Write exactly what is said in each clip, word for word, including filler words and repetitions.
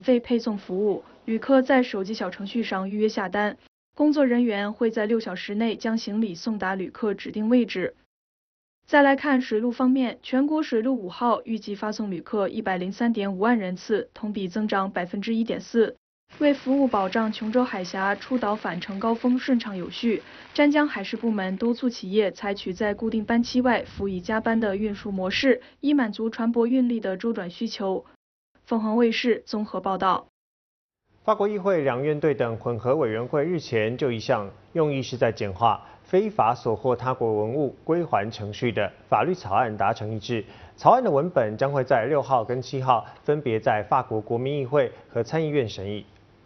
费配送服务，旅客在手机小程序上预约下单，工作人员会在六小时内将行李送达旅客指定位置。再来看水路方面，全国水路五号预计发送旅客一百零三点五万人次，同比增长百分之一点四。为服务保障琼州海峡出岛返程高峰顺畅有序，湛江海事部门督促企业采取在固定班期外辅以加班的运输模式，以满足船舶运力的周转需求。凤凰卫视综合报道。 法国议会两院对等混合委员会日前就一项用意是在简化非法所获他国文物归还程序的法律草案达成一致。草案的文本将会在六号跟七号分别在法国国民议会和参议院审议。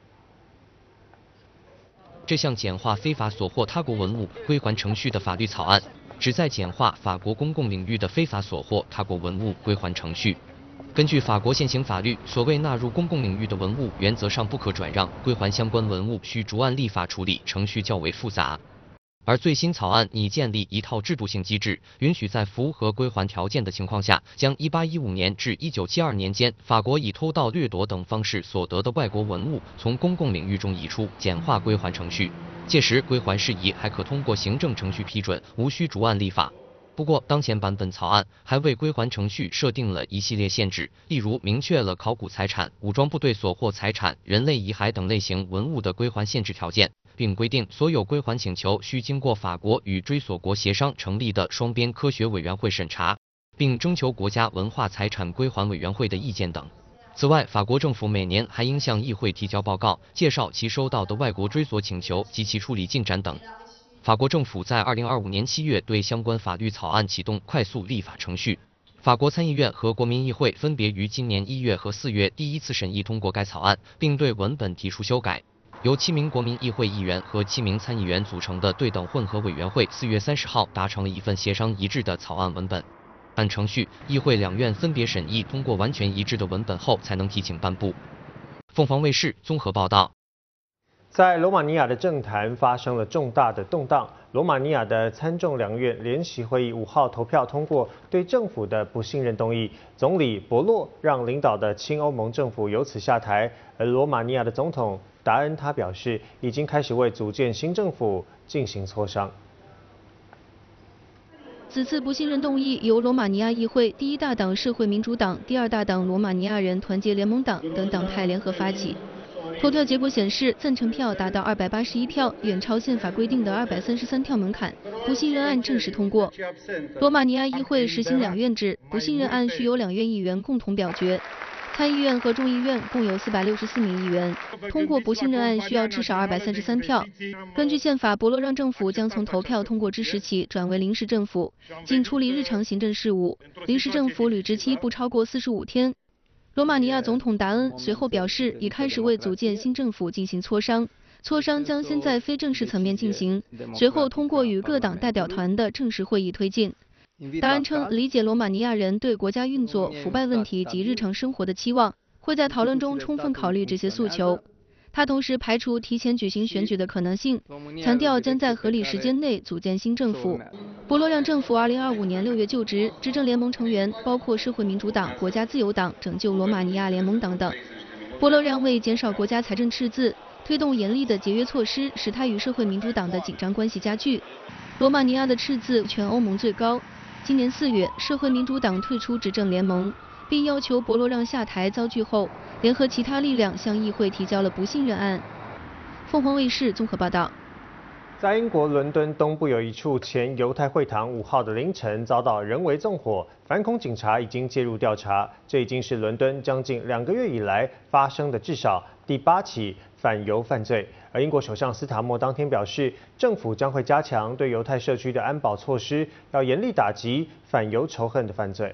这项简化非法所获他国文物归还程序的法律草案，旨在简化法国公共领域的非法所获他国文物归还程序。根据法国现行法律，所谓纳入公共领域的文物，原则上不可转让，归还相关文物需逐案立法处理，程序较为复杂。而最新草案拟建立一套制度性机制，允许在符合归还条件的情况下，将一八一五年至一九七二年间法国以偷盗、掠夺等方式所得的外国文物从公共领域中移出，简化归还程序。届时归还事宜还可通过行政程序批准，无需逐案立法。不过，当前版本草案还为归还程序设定了一系列限制，例如明确了考古财产、武装部队所获财产、人类遗骸等类型文物的归还限制条件，并规定所有归还请求需经过法国与追索国协商成立的双边科学委员会审查，并征求国家文化财产归还委员会的意见等。此外，法国政府每年还应向议会提交报告，介绍其收到的外国追索请求及其处理进展等。法国政府在二零二五年七月对相关法律草案启动快速立法程序。法国参议院和国民议会分别于今年一月和四月第一次审议通过该草案，并对文本提出修改。由七名国民议会议员和七名参议员组成的对等混合委员会四月三十号达成了一份协商一致的草案文本。按程序，议会两院分别审议通过完全一致的文本后，才能提请颁布。凤凰卫视综合报道。 在罗马尼亚的政坛发生了重大的动荡。罗马尼亚的参众两院联席会议五号投票通过对政府的不信任动议，总理博洛让领导的亲欧盟政府由此下台，而罗马尼亚的总统达恩他表示，已经开始为组建新政府进行磋商。 此次不信任动议由罗马尼亚议会第一大党社会民主党、第二大党罗马尼亚人团结联盟党等党派联合发起。投票结果显示，赞成票达到二百八十一票，远超宪法规定的二百三十三票门槛，不信任案正式通过。罗马尼亚议会实行两院制，不信任案需由两院议员共同表决。参议院和众议院共有四百六十四名议员，通过不信任案需要至少二百三十三票。根据宪法，博洛让政府将从投票通过之时起转为临时政府，仅处理日常行政事务。临时政府履职期不超过四十五天。罗马尼亚总统达恩随后表示，已开始为组建新政府进行磋商，磋商将先在非正式层面进行，随后通过与各党代表团的正式会议推进。达恩称，理解罗马尼亚人对国家运作、腐败问题及日常生活的期望，会在讨论中充分考虑这些诉求。他同时排除提前举行选举的可能性，强调将在合理时间内组建新政府。博洛让政府二零二五年六月就职，执政联盟成员包括社会民主党、国家自由党、拯救罗马尼亚联盟等等。博洛让为减少国家财政赤字，推动严厉的节约措施，使他与社会民主党的紧张关系加剧。罗马尼亚的赤字全欧盟最高。今年四月，社会民主党退出执政联盟，并要求博洛让下台遭拒后，联合其他力量向议会提交了不信任案。凤凰卫视综合报道。 在英国伦敦东部有一处前犹太会堂，五号的凌晨遭到人为纵火，反恐警察已经介入调查。这已经是伦敦将近两个月以来发生的至少第八起反犹犯罪。而英国首相斯塔默当天表示，政府将会加强对犹太社区的安保措施，要严厉打击反犹仇恨的犯罪。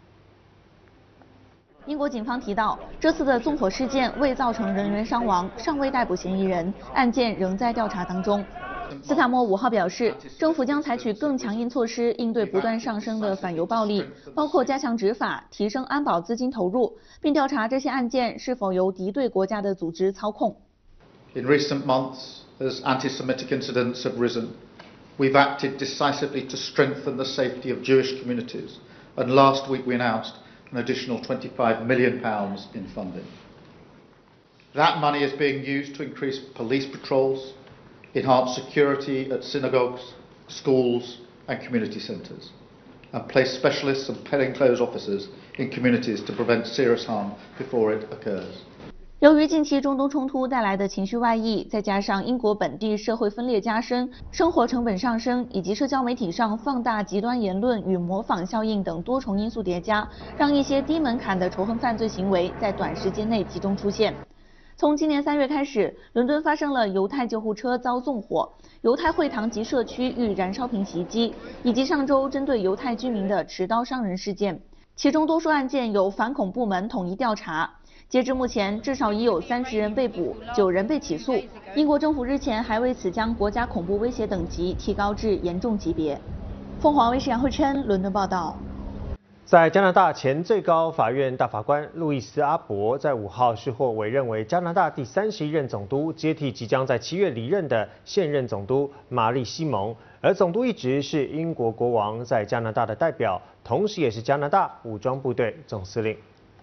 英国警方提到，这次的纵火事件未造成人员伤亡，尚未逮捕嫌疑人，案件仍在调查当中。斯塔默五号表示，政府将采取更强硬措施应对不断上升的反犹暴力，包括加强执法、提升安保资金投入，并调查这些案件是否由敌对国家的组织操控。 In recent months, as anti-Semitic incidents have risen, we've acted decisively to strengthen the safety of Jewish communities, and last week we announced an additional twenty-five million pounds in funding. That money is being used to increase police patrols, enhance security at synagogues, schools and community centres, and place specialists and plainclothes officers in communities to prevent serious harm before it occurs. 由于近期中东冲突带来的情绪外溢，再加上英国本地社会分裂加深、生活成本上升，以及社交媒体上放大极端言论与模仿效应等多重因素叠加，让一些低门槛的仇恨犯罪行为在短时间内集中出现。从今年三月开始，伦敦发生了犹太救护车遭纵火、犹太会堂及社区遇燃烧瓶袭击，以及上周针对犹太居民的持刀伤人事件。其中多数案件由反恐部门统一调查。截至目前，至少已有三十人被捕，九人被起诉。英国政府日前还为此将国家恐怖威胁等级提高至严重级别。凤凰卫视杨慧琛伦敦报道。 在加拿大前最高法院大法官路易斯·阿伯在五号事后委任为加拿大第三十一任总督，接替即将在七月离任的现任总督玛丽·西蒙。而总督一职是英国国王在加拿大的代表，同时也是加拿大武装部队总司令。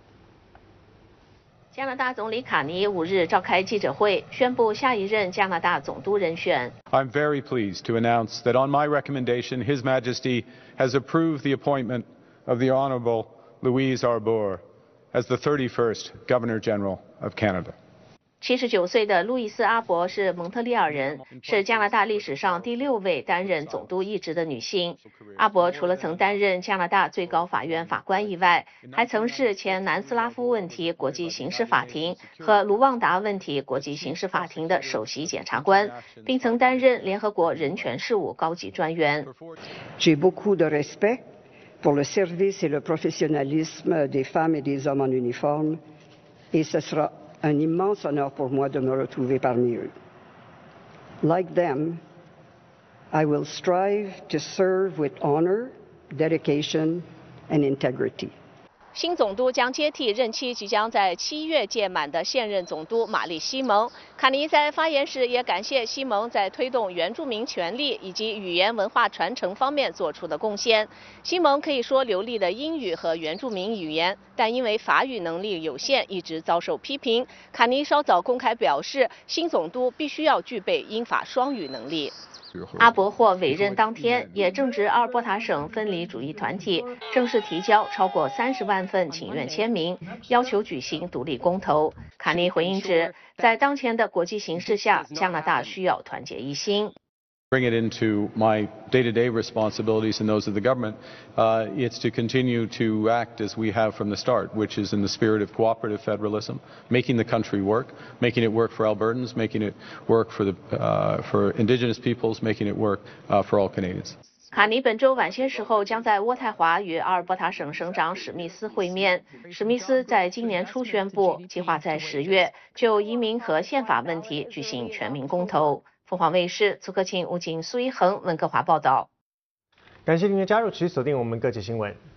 加拿大总理卡尼五日召开记者会，宣布下一任加拿大总督人选。 I'm very pleased to announce that on my recommendation, His Majesty has approved the appointment of the Honourable Louise Arbour as the thirty-first Governor General of Canada. 七十九岁的路易斯·阿伯是蒙特利尔人，是加拿大历史上第六位担任总督一职的女性。阿伯除了曾担任加拿大最高法院法官以外，还曾是前南斯拉夫问题国际刑事法庭和卢旺达问题国际刑事法庭的首席检察官，并曾担任联合国人权事务高级专员。 J'ai beaucoup de respect pour le service et le professionnalisme des femmes et des hommes en uniforme, et ce sera un immense honneur pour moi de me retrouver parmi eux. Like them, I will strive to serve with honor, dedication, and integrity. 新总督将接替任期即将在七月届满的现任总督玛丽·西蒙。卡尼在发言时也感谢西蒙在推动原住民权利以及语言文化传承方面做出的贡献。西蒙可以说流利的英语和原住民语言，但因为法语能力有限，一直遭受批评。卡尼稍早公开表示，新总督必须要具备英法双语能力。阿伯获委任当天，也正值阿尔伯塔省分离主义团体正式提交超过三十万份请愿签名，要求举行独立公投。卡尼回应指，在当前的国际形势下，加拿大需要团结一心。 Bring it into my day-to-day responsibilities and those of the government, uh, it's to continue to act as we have from the start, which is in the spirit of cooperative federalism, making the country work, making it work for Albertans, making it work for the uh, for Indigenous peoples, making it work uh, for all Canadians. 卡尼本周晚些时候将在渥太华与阿尔伯塔省省长史密斯会面。史密斯在今年初宣布，计划在十月就移民和宪法问题举行全民公投。凤凰卫视苏克庆、吴景、苏一恒、温哥华报道。 感谢您的加入，持续锁定我们各界新闻。